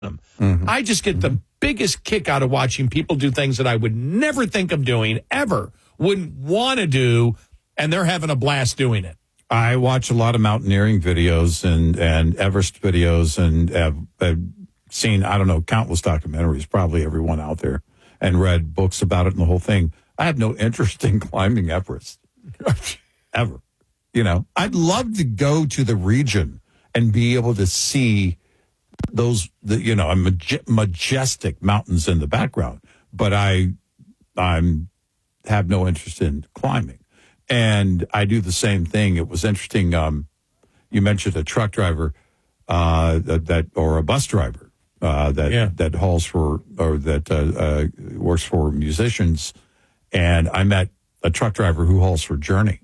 them. Mm-hmm. I just get the biggest kick out of watching people do things that I would never think of doing, ever, wouldn't want to do, and they're having a blast doing it. I watch a lot of mountaineering videos and Everest videos and have seen, I don't know, countless documentaries, probably everyone out there, and read books about it and the whole thing. I have no interest in climbing Everest, ever. You know, I'd love to go to the region and be able to see those, majestic mountains in the background. But I have no interest in climbing. And I do the same thing. It was interesting. You mentioned a truck driver or a bus driver that hauls for or that works for musicians. And I met a truck driver who hauls for Journey.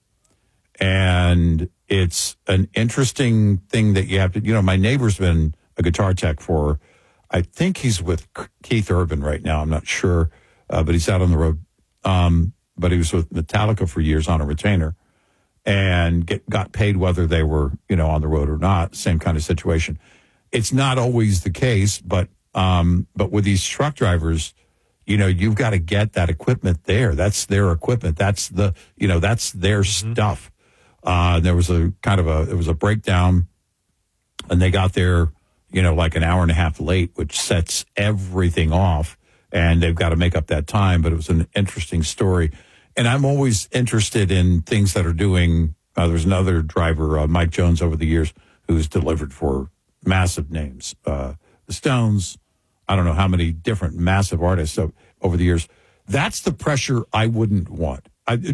And it's an interesting thing that you have to, my neighbor's been a guitar tech for, I think he's with Keith Urban right now. I'm not sure, but he's out on the road. But he was with Metallica for years on a retainer and got paid whether they were, on the road or not. Same kind of situation. It's not always the case, but with these truck drivers, you've got to get that equipment there. That's their equipment. That's that's their stuff. There was it was a breakdown, and they got there, like an hour and a half late, which sets everything off, and they've got to make up that time. But it was an interesting story, and I'm always interested in things that are doing. There's another driver, Mike Jones, over the years, who's delivered for massive names, the Stones. I don't know how many different massive artists over the years. That's the pressure I wouldn't want.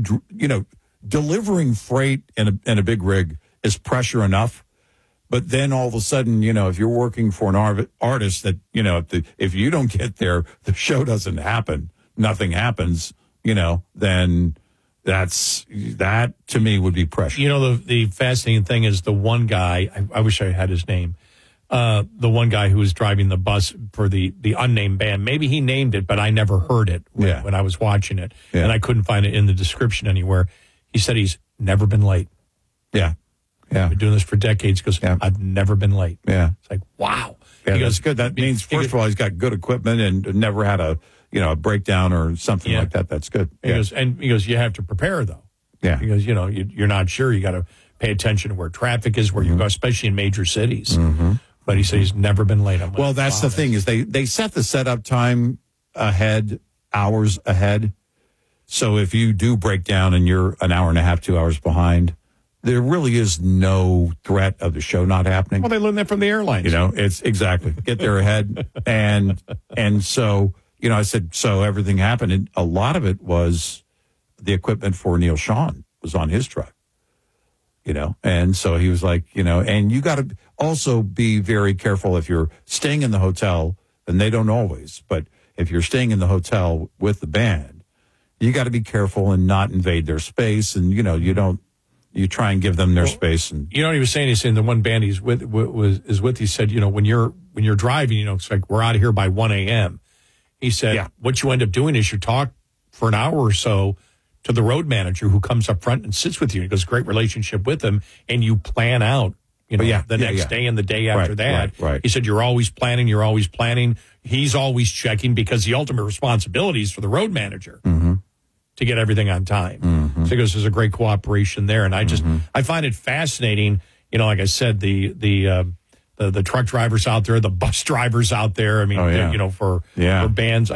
Delivering freight in a big rig is pressure enough. But then all of a sudden, if you're working for an artist that, if you don't get there, the show doesn't happen, nothing happens, then that to me would be pressure. The fascinating thing is the one guy, I wish I had his name, the one guy who was driving the bus for the unnamed band. Maybe he named it, but I never heard it when I was watching it. Yeah. And I couldn't find it in the description anywhere. He said he's never been late. Yeah. Yeah. I've been doing this for decades. He goes, I've never been late. Yeah. It's like, wow. Yeah, he goes, good. That means, first of all, he's got good equipment and never had a breakdown or something like that. That's good. He goes, you have to prepare, though. Yeah. He goes, you're not sure. You got to pay attention to where traffic is, where you go, especially in major cities. Mm-hmm. But he said he's never been late. I'm like, well, that's the thing is they set the setup time ahead, hours ahead. So if you do break down and you're an hour and a half, 2 hours behind, there really is no threat of the show not happening. Well, they learned that from the airlines. It's exactly get there ahead. And so, I said, so everything happened. And a lot of it was the equipment for Neil Sean was on his truck, and so he was like, and you got to also be very careful if you're staying in the hotel, and they don't always, but if you're staying in the hotel with the band, you got to be careful and not invade their space. And, you try and give them their space. And what he was saying? He's saying the one band he's with he said, when you're driving, it's like we're out of here by 1 a.m. He said, what you end up doing is you talk for an hour or so to the road manager who comes up front and sits with you. He goes, great relationship with him. And you plan out, the next day and the day after that. Right. He said, you're always planning. He's always checking because the ultimate responsibility is for the road manager. Mm-hmm. To get everything on time. Mm-hmm. So he goes, there's a great cooperation there. And I find it fascinating, like I said, the truck drivers out there, the bus drivers out there. I mean, for bands,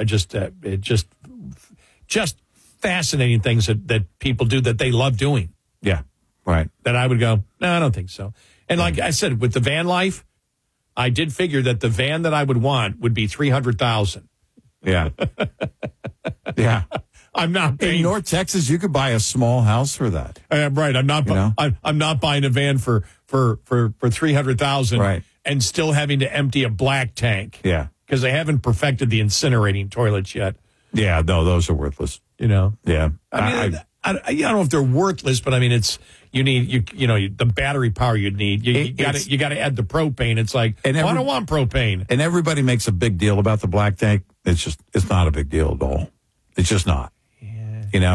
just fascinating things that people do that they love doing. Yeah, right. That I would go, no, I don't think so. And like I said, with the van life, I did figure that the van that I would want would be $300,000. Yeah. Yeah. I'm not paying. In North Texas, you could buy a small house for that. Right. I'm not. I'm not buying a van for $300,000. Right. And still having to empty a black tank. Yeah. Because they haven't perfected the incinerating toilets yet. Yeah. No, those are worthless. Yeah. I don't know if they're worthless, but I mean, you need the battery power you'd need. You got to add the propane. It's like, I don't want propane. And everybody makes a big deal about the black tank. It's not a big deal at all. It's just not. Yeah.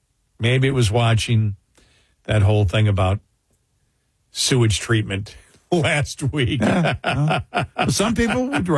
Maybe it was watching that whole thing about sewage treatment last week. Some people would